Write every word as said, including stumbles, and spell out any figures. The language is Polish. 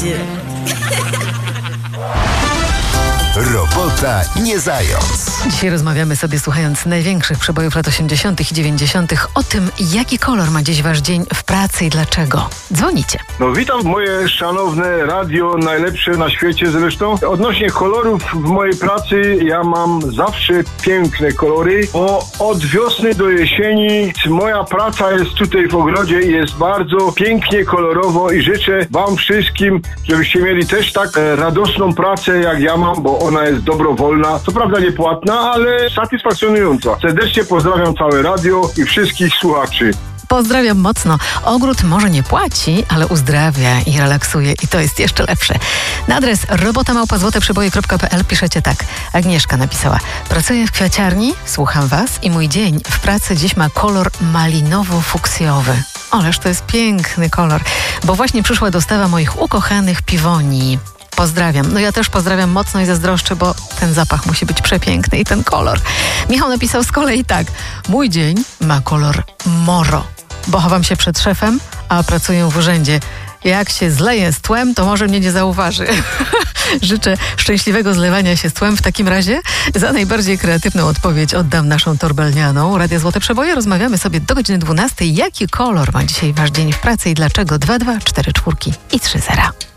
Robota nie zając. Dzisiaj rozmawiamy sobie, słuchając największych przebojów lat osiemdziesiątych i dziewięćdziesiątych o tym, jaki kolor ma dziś wasz dzień w pracy i dlaczego. Dzwonicie. No witam moje szanowne radio, najlepsze na świecie zresztą. Odnośnie kolorów w mojej pracy, ja mam zawsze piękne kolory, bo od wiosny do jesieni moja praca jest tutaj w ogrodzie i jest bardzo pięknie, kolorowo i życzę wam wszystkim, żebyście mieli też tak e, radosną pracę jak ja mam, bo ona jest dobrowolna, co prawda niepłatna, ale satysfakcjonująca. Serdecznie pozdrawiam całe radio i wszystkich słuchaczy. Pozdrawiam mocno. Ogród może nie płaci, ale uzdrawia i relaksuje i to jest jeszcze lepsze. Na adres robota małpa złote przeboje kropka pe el piszecie tak. Agnieszka napisała: pracuję w kwiaciarni, słucham was i mój dzień w pracy dziś ma kolor malinowo-fuksjowy. Ależ to jest piękny kolor, bo właśnie przyszła dostawa moich ukochanych piwonii. Pozdrawiam. No ja też pozdrawiam mocno i zazdroszczę, bo ten zapach musi być przepiękny i ten kolor. Michał napisał z kolei tak. Mój dzień ma kolor moro, bo chowam się przed szefem, a pracuję w urzędzie. Jak się zleję z tłem, to może mnie nie zauważy. Życzę szczęśliwego zlewania się z tłem. W takim razie za najbardziej kreatywną odpowiedź oddam naszą torbelnianą. Radio Złote Przeboje. Rozmawiamy sobie do godziny dwunastej. Jaki kolor ma dzisiaj wasz dzień w pracy i dlaczego? dwa dwa cztery cztery i trzy zera.